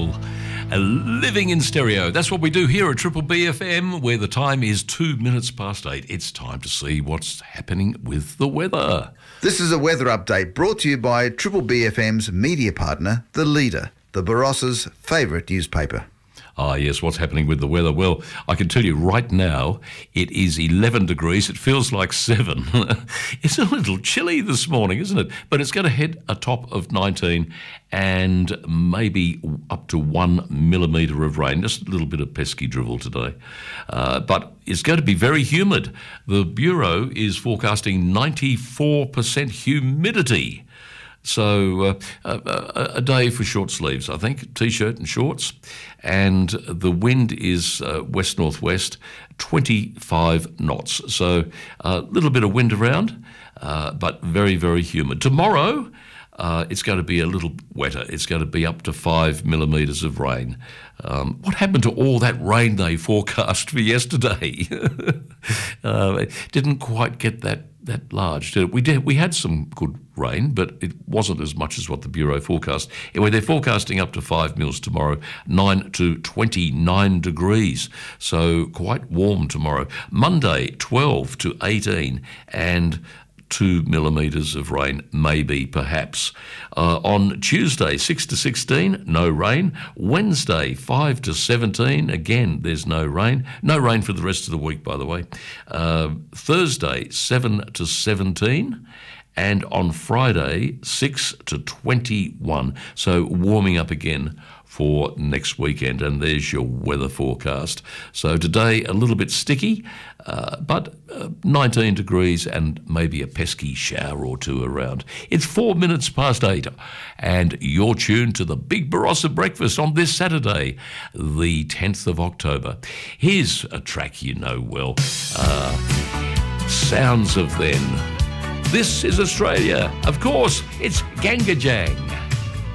Soul. Living in stereo. That's what we do here at Triple BFM, where the time is 2 minutes past 8. It's time to see what's happening with the weather. This is a weather update brought to you by Triple BFM's media partner, The Leader, the Barossa's favourite newspaper. Ah, yes, what's happening with the weather? Well, I can tell you right now, it is 11 degrees. It feels like 7. It's a little chilly this morning, isn't it? But it's going to hit a top of 19 and maybe up to 1 millimetre of rain. Just a little bit of pesky drivel today. But it's going to be very humid. The Bureau is forecasting 94% humidity. So a day for short sleeves, I think, T-shirt and shorts. And the wind is west-northwest, 25 knots. So a little bit of wind around, but very, very humid. Tomorrow, it's going to be a little wetter. It's going to be up to 5 millimetres of rain. What happened to all that rain they forecast for yesterday? It didn't quite get that large, did it? We had some good rain, but it wasn't as much as what the Bureau forecast. Anyway, they're forecasting up to 5 mils tomorrow, 9 to 29 degrees, so quite warm tomorrow. Monday, 12 to 18, and 2 millimetres of rain, maybe, perhaps. On Tuesday, 6 to 16, no rain. Wednesday, 5 to 17, again, there's no rain. No rain for the rest of the week, by the way. Thursday, 7 to 17. And on Friday, 6 to 21. So warming up again for next weekend, and there's your weather forecast. So today a little bit sticky, but 19 degrees and maybe a pesky shower or two around. It's 4 minutes past 8, and you're tuned to the Big Barossa Breakfast on this Saturday, the 10th of October. Here's a track you know well, Sounds of Then. This is Australia. Of course, it's Ganga Jang.